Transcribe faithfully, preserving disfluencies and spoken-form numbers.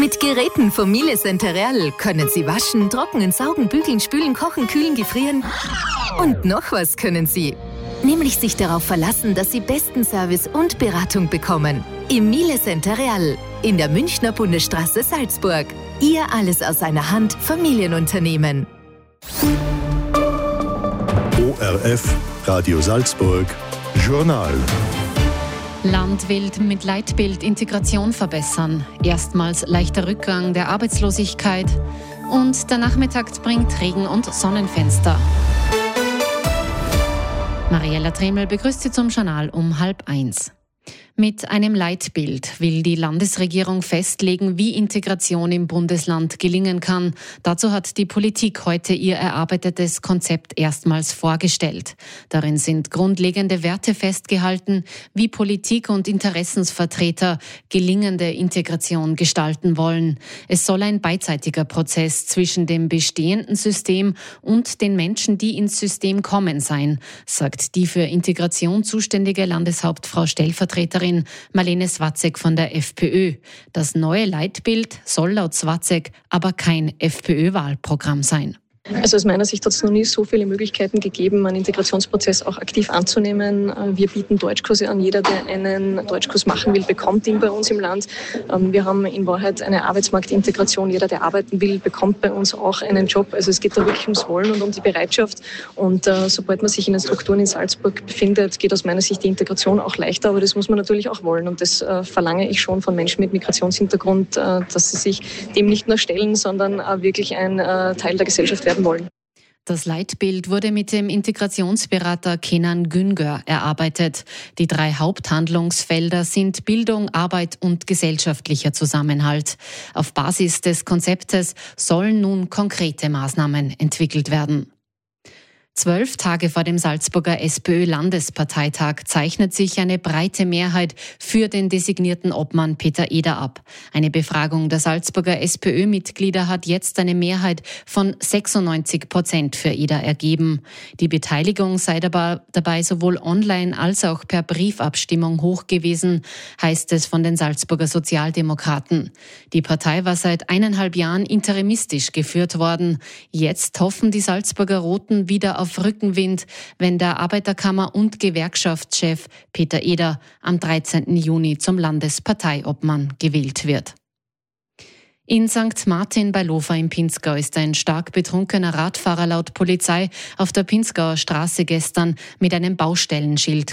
Mit Geräten von Miele Centereal können Sie waschen, trocknen, saugen, bügeln, spülen, kochen, kühlen, gefrieren. Und noch was können Sie. Nämlich sich darauf verlassen, dass Sie besten Service und Beratung bekommen. Im Miele Centereal in der Münchner Bundesstraße Salzburg. Ihr alles aus einer Hand Familienunternehmen. O R F Radio Salzburg Journal. Land will mit Leitbild Integration verbessern. Erstmals leichter Rückgang der Arbeitslosigkeit. Und der Nachmittag bringt Regen- und Sonnenfenster. Mariella Tremel begrüßt Sie zum Journal um halb eins. Mit einem Leitbild will die Landesregierung festlegen, wie Integration im Bundesland gelingen kann. Dazu hat die Politik heute ihr erarbeitetes Konzept erstmals vorgestellt. Darin sind grundlegende Werte festgehalten, wie Politik und Interessensvertreter gelingende Integration gestalten wollen. Es soll ein beidseitiger Prozess zwischen dem bestehenden System und den Menschen, die ins System kommen, sein, sagt die für Integration zuständige Landeshauptfrau Stellvertreterin Marlene Swatzek von der FPÖ. Das neue Leitbild soll laut Swatzek aber kein FPÖ-Wahlprogramm sein. Also aus meiner Sicht hat es noch nie so viele Möglichkeiten gegeben, einen Integrationsprozess auch aktiv anzunehmen. Wir bieten Deutschkurse an. Jeder, der einen Deutschkurs machen will, bekommt ihn bei uns im Land. Wir haben in Wahrheit eine Arbeitsmarktintegration. Jeder, der arbeiten will, bekommt bei uns auch einen Job. Also es geht da wirklich ums Wollen und um die Bereitschaft. Und äh, sobald man sich in den Strukturen in Salzburg befindet, geht aus meiner Sicht die Integration auch leichter. Aber das muss man natürlich auch wollen. Und das äh, verlange ich schon von Menschen mit Migrationshintergrund, äh, dass sie sich dem nicht nur stellen, sondern äh, wirklich ein äh, Teil der Gesellschaft werden wollen. Das Leitbild wurde mit dem Integrationsberater Kenan Güngör erarbeitet. Die drei Haupthandlungsfelder sind Bildung, Arbeit und gesellschaftlicher Zusammenhalt. Auf Basis des Konzeptes sollen nun konkrete Maßnahmen entwickelt werden. Zwölf Tage vor dem Salzburger SPÖ-Landesparteitag zeichnet sich eine breite Mehrheit für den designierten Obmann Peter Eder ab. Eine Befragung der Salzburger SPÖ-Mitglieder hat jetzt eine Mehrheit von sechsundneunzig Prozent für Eder ergeben. Die Beteiligung sei dabei sowohl online als auch per Briefabstimmung hoch gewesen, heißt es von den Salzburger Sozialdemokraten. Die Partei war seit eineinhalb Jahren interimistisch geführt worden. Jetzt hoffen die Salzburger Roten wieder auf Rückenwind, wenn der Arbeiterkammer- und Gewerkschaftschef Peter Eder am dreizehnten Juni zum Landesparteiobmann gewählt wird. In Sankt Martin bei Lofa im Pinzgau ist ein stark betrunkener Radfahrer laut Polizei auf der Pinzgauer Straße gestern mit einem Baustellenschild